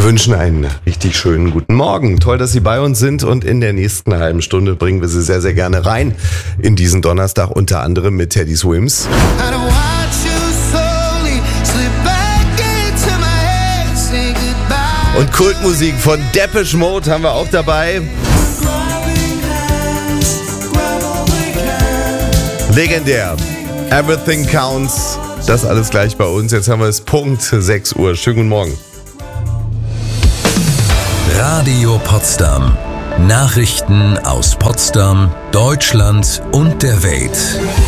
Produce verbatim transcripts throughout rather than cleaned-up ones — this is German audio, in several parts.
wünschen einen richtig schönen guten Morgen. Toll, dass Sie bei uns sind und in der nächsten halben Stunde bringen wir Sie sehr, sehr gerne rein in diesen Donnerstag, unter anderem mit Teddy Swims. Und Kultmusik von Depeche Mode haben wir auch dabei. Legendär. Everything Counts. Das alles gleich bei uns. Jetzt haben wir es Punkt sechs Uhr. Schönen guten Morgen. Radio Potsdam. Nachrichten aus Potsdam, Deutschland und der Welt.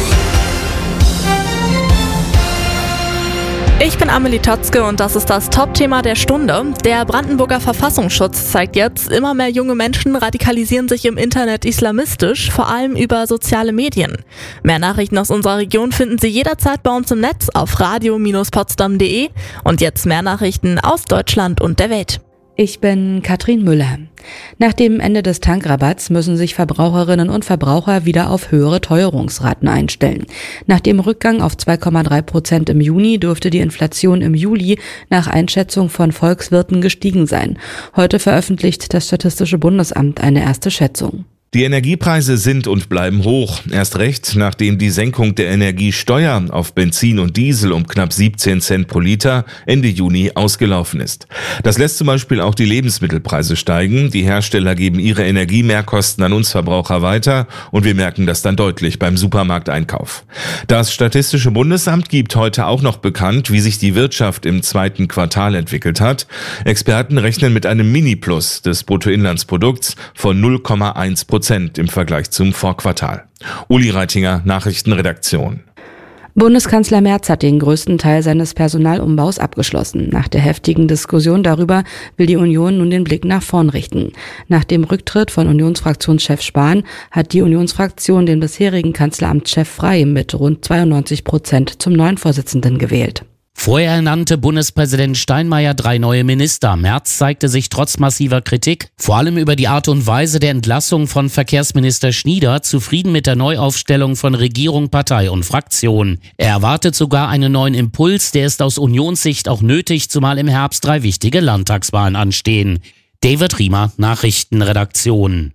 Ich bin Amelie Totzke und das ist das Top-Thema der Stunde. Der Brandenburger Verfassungsschutz zeigt jetzt, immer mehr junge Menschen radikalisieren sich im Internet islamistisch, vor allem über soziale Medien. Mehr Nachrichten aus unserer Region finden Sie jederzeit bei uns im Netz auf radio Bindestrich potsdam punkt de und jetzt mehr Nachrichten aus Deutschland und der Welt. Ich bin Katrin Müller. Nach dem Ende des Tankrabatts müssen sich Verbraucherinnen und Verbraucher wieder auf höhere Teuerungsraten einstellen. Nach dem Rückgang auf zwei Komma drei Prozent im Juni dürfte die Inflation im Juli nach Einschätzung von Volkswirten gestiegen sein. Heute veröffentlicht das Statistische Bundesamt eine erste Schätzung. Die Energiepreise sind und bleiben hoch. Erst recht, nachdem die Senkung der Energiesteuer auf Benzin und Diesel um knapp siebzehn Cent pro Liter Ende Juni ausgelaufen ist. Das lässt zum Beispiel auch die Lebensmittelpreise steigen. Die Hersteller geben ihre Energiemehrkosten an uns Verbraucher weiter und wir merken das dann deutlich beim Supermarkteinkauf. Das Statistische Bundesamt gibt heute auch noch bekannt, wie sich die Wirtschaft im zweiten Quartal entwickelt hat. Experten rechnen mit einem Mini-Plus des Bruttoinlandsprodukts von null Komma eins Prozent im Vergleich zum Vorquartal. Uli Reitinger, Nachrichtenredaktion. Bundeskanzler Merz hat den größten Teil seines Personalumbaus abgeschlossen. Nach der heftigen Diskussion darüber will die Union nun den Blick nach vorn richten. Nach dem Rücktritt von Unionsfraktionschef Spahn hat die Unionsfraktion den bisherigen Kanzleramtschef Frey mit rund zweiundneunzig Prozent zum neuen Vorsitzenden gewählt. Vorher ernannte Bundespräsident Steinmeier drei neue Minister. Merz zeigte sich trotz massiver Kritik, vor allem über die Art und Weise der Entlassung von Verkehrsminister Schnieder, zufrieden mit der Neuaufstellung von Regierung, Partei und Fraktion. Er erwartet sogar einen neuen Impuls, der ist aus Unionssicht auch nötig, zumal im Herbst drei wichtige Landtagswahlen anstehen. David Riemer, Nachrichtenredaktion.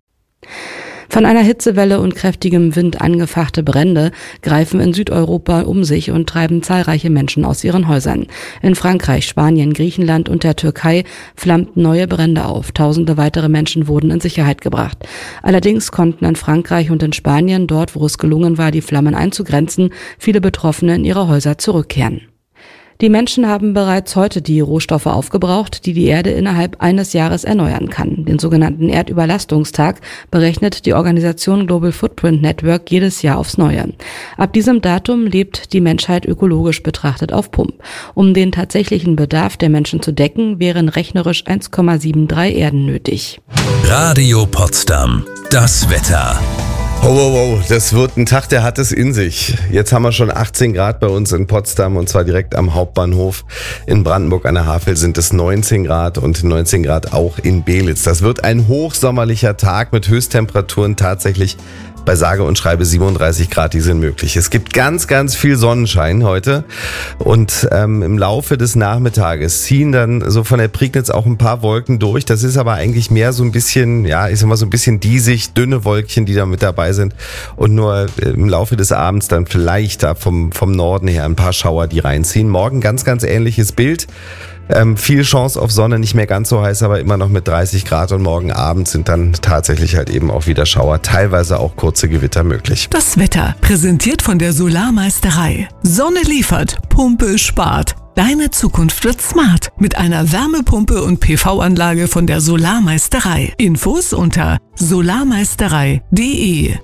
Von einer Hitzewelle und kräftigem Wind angefachte Brände greifen in Südeuropa um sich und treiben zahlreiche Menschen aus ihren Häusern. In Frankreich, Spanien, Griechenland und der Türkei flammten neue Brände auf. Tausende weitere Menschen wurden in Sicherheit gebracht. Allerdings konnten in Frankreich und in Spanien, dort wo es gelungen war, die Flammen einzugrenzen, viele Betroffene in ihre Häuser zurückkehren. Die Menschen haben bereits heute die Rohstoffe aufgebraucht, die die Erde innerhalb eines Jahres erneuern kann. Den sogenannten Erdüberlastungstag berechnet die Organisation Global Footprint Network jedes Jahr aufs Neue. Ab diesem Datum lebt die Menschheit ökologisch betrachtet auf Pump. Um den tatsächlichen Bedarf der Menschen zu decken, wären rechnerisch eins Komma dreiundsiebzig Erden nötig. Radio Potsdam. Das Wetter. Oh, oh, oh, das wird ein Tag, der hat es in sich. Jetzt haben wir schon achtzehn Grad bei uns in Potsdam und zwar direkt am Hauptbahnhof. In Brandenburg an der Havel sind es neunzehn Grad und neunzehn Grad auch in Belitz. Das wird ein hochsommerlicher Tag mit Höchsttemperaturen tatsächlich bei sage und schreibe siebenunddreißig Grad, die sind möglich. Es gibt ganz, ganz viel Sonnenschein heute und ähm, im Laufe des Nachmittages ziehen dann so von der Prignitz auch ein paar Wolken durch. Das ist aber eigentlich mehr so ein bisschen, ja, ich sag mal so ein bisschen diesig, dünne Wolkchen, die da mit dabei sind und nur im Laufe des Abends dann vielleicht da vom, vom Norden her ein paar Schauer, die reinziehen. Morgen ganz, ganz ähnliches Bild. Ähm, viel Chance auf Sonne, nicht mehr ganz so heiß, aber immer noch mit dreißig Grad und morgen Abend sind dann tatsächlich halt eben auch wieder Schauer, teilweise auch kurze Gewitter möglich. Das Wetter, präsentiert von der Solarmeisterei. Sonne liefert, Pumpe spart. Deine Zukunft wird smart mit einer Wärmepumpe und P V-Anlage von der Solarmeisterei. Infos unter solarmeisterei punkt de.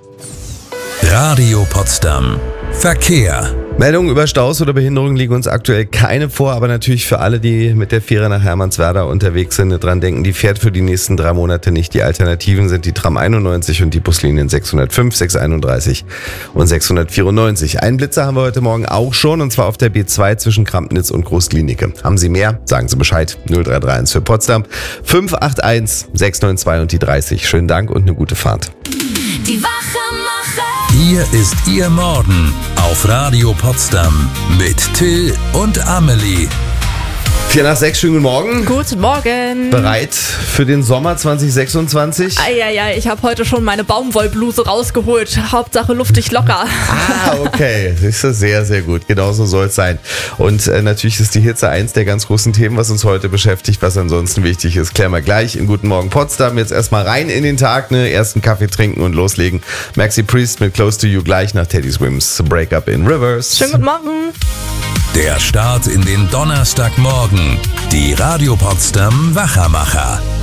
Radio Potsdam. Verkehr. Meldungen über Staus oder Behinderungen liegen uns aktuell keine vor, aber natürlich für alle, die mit der Fähre nach Hermannswerder unterwegs sind, dran denken, die fährt für die nächsten drei Monate nicht. Die Alternativen sind die Tram einundneunzig und die Buslinien sechshundertfünf, sechshunderteinunddreißig und sechshundertvierundneunzig. Einen Blitzer haben wir heute Morgen auch schon, und zwar auf der B zwei zwischen Krampnitz und Großklinike. Haben Sie mehr? Sagen Sie Bescheid. null drei drei eins für Potsdam, fünf acht eins, sechs neun zwei und die dreißig. Schönen Dank und eine gute Fahrt. Die Wachmacher. Hier ist Ihr Morgen auf Radio Potsdam mit Till und Amelie. Vier nach sechs, schönen guten Morgen. Guten Morgen. Bereit für den Sommer zwanzig sechsundzwanzig? Eieiei, ich habe heute schon meine Baumwollbluse rausgeholt. Hauptsache luftig locker. Ah, okay. Das ist sehr, sehr gut. Genauso soll es sein. Und äh, natürlich ist die Hitze eins der ganz großen Themen, was uns heute beschäftigt, was ansonsten wichtig ist. Klären wir gleich in Guten Morgen Potsdam. Jetzt erstmal rein in den Tag, ne? Ersten Kaffee trinken und loslegen. Maxi Priest mit Close to You gleich nach Teddy Swims Breakup in Rivers. Schönen guten Morgen. Der Start in den Donnerstagmorgen. Die Radio Potsdam Wachermacher.